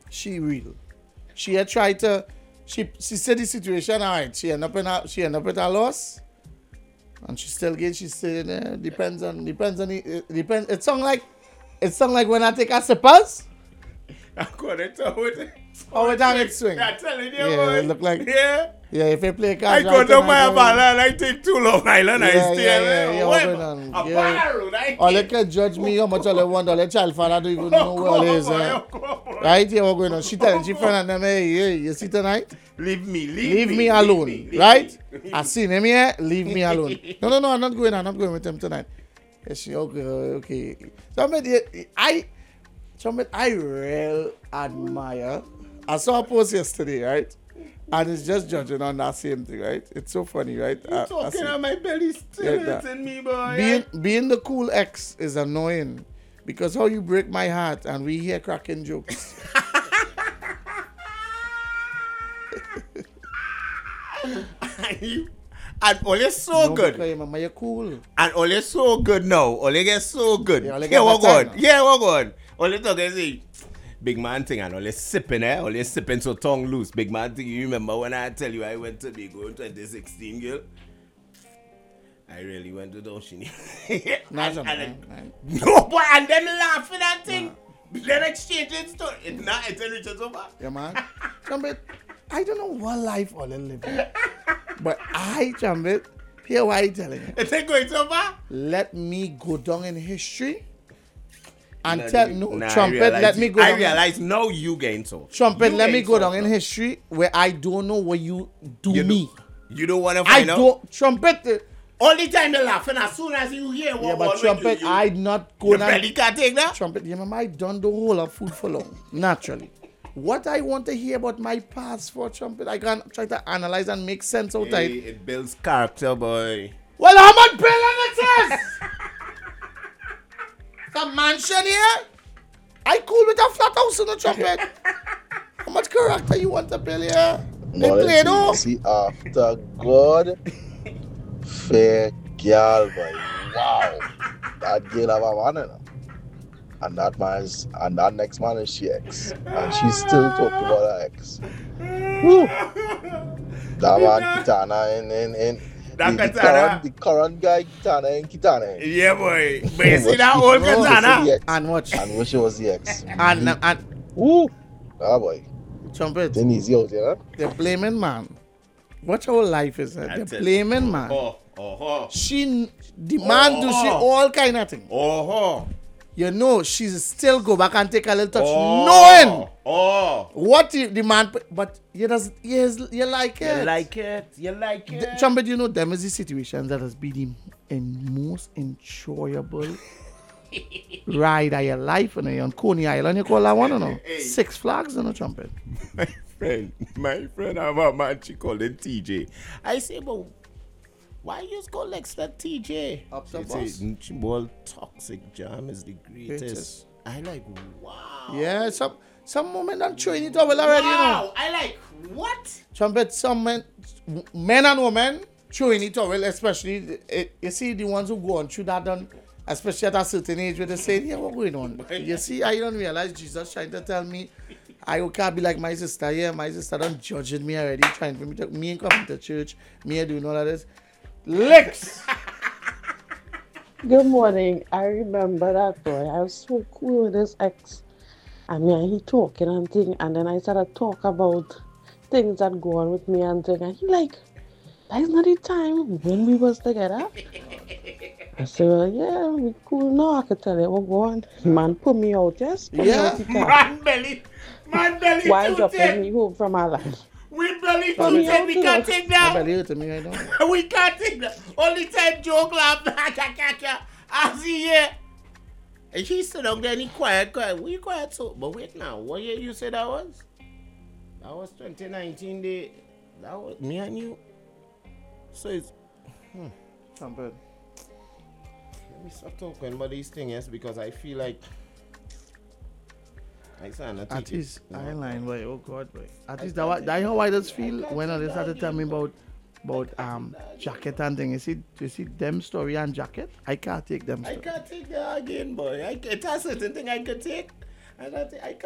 She real. She had tried to. She said the situation. All right. She end up with a loss, and she still get. She said depends on the depends. It sound like when I take a sippers. I'm gonna tell you. Oh, with time it swing. I'm telling you, Yeah, boy. it look like. Yeah. Yeah, if you play I cards. go right, down my tonight, ball and I take too long island. I Yeah, stay yeah, away. what's going on? A Yeah. barrel, right? Or they can judge me how much all they want. Or the child father don't even know where all is. Right here, what's going on? She telling she friend and them, hey, you see tonight? Leave Leave me alone, right? I seen him here. Leave me alone. No, I'm not going. I'm not going with him tonight. Yeah, she okay. I really admire. I saw a post yesterday, right? And it's just judging on that same thing, right? It's so funny, right? You talking on my belly still hurting me, boy. Being the cool ex is annoying because how you break my heart and we hear cracking jokes. And Ole so good. Mama, you're cool. And Ole so good now. Ole get so good. Yeah, Ole Yeah, get what better good? now. Yeah, what good? Ole talk and say, big man thing and Ole sipping, eh? Ole sipping so tongue loose. Big man thing, you remember when I tell you I went to Bigo in 2016, girl? I really went to Doshini. No, boy, and them laughing at thing. Then exchanging story. It's not, it's a Richard over. Yeah, man. Chambit, I don't know what life all in living. But Chambit, here what I telling you. It's a going over? Let me go down in history and Nah, Trumpet, let me go I down. realize now you gain so. Trumpet, You let me gain go so, down in bro. history where I don't know what you do You me. You don't want to I find out? don't, Trumpet. All the time you're laughing as soon as you hear what Yeah, but what Trumpet, you, I'm not your gonna. belly can't take that? Trumpet, you remember I done the whole of food for long, naturally. What I want to hear about my past for Trumpet, I can try to analyze and make sense out of Hey, it. it builds character, boy. Well, how much billion it is? The mansion here? I cool with a flat house in the Trumpet. How much character you want to build here? They play though. See, after God, fair girl, boy. Wow. That girl have a man in her. And that next man is she ex. And she's still talking about her ex. Woo. That man Kitana in the current guy Kitana. Yeah, boy. But you see that old katana? And watch. And wish it was the ex. And Woo. Ah, boy. Trumpet. Then easy out, yeah? They're blaming man. Watch how life is. They're That's it. blaming man. Oh. She demand do she all kind of thing. Oh. You know, she's still go back and take a little touch, knowing what the man. But you like it. You like it. Trumpet, you know, them is the situations that has been the most enjoyable ride of your life. You know, you're on Coney Island, you call that one, you know? Hey. Six Flags, you know, Trumpet. My friend have a man, she called him TJ. I say, but why you just call Lexter TJ? Up the She boss. say, Chibol Toxic Jam is the greatest. Greatest. I like, wow. Yeah, some women done throwing it over already, you know. Wow, I like, what? Trumpet, some men and women throwing it over, especially, you see the ones who go on through that done, especially at a certain age where they say, yeah, what's going on? You see, I don't realize Jesus trying to tell me, I can't be like my sister. Yeah, my sister done judging me already, trying for me to, me ain't coming to church, me ain't doing all of this. Licks! Good morning. I remember that boy. I was so cool with his ex. And me and he talking and thing. And then I started talk about things that go on with me and thing. And he like, that's not the time when we was together. I said, well, yeah, we cool now. I could tell you what go on. Man put me out, yes? Put me Yeah. out the car. Man belly While too dropping thick. me home from Ireland. We belly Put too me thick, out we to can't the- take My that. belly hurting me right now. We can't take that. Only time joke laugh. I see here. And she stood down there and he quiet. We quiet so. But wait now, what year you said that was? That was 2019. That was me and you. So it's. Trumpet. Let me stop talking about these things because I feel like. I sound At least eyeline, boy. Oh God, boy. At least that how I just feel when they started telling me about jacket and thing. You see them story and jacket. I can't take them. I Story. can't take that again, boy. It's a certain thing I could take. I can't